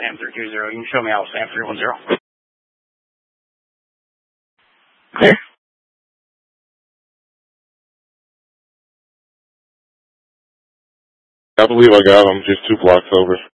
Sam 320. You can show me out Sam 310. Clear. I believe I got him, just 2 blocks over.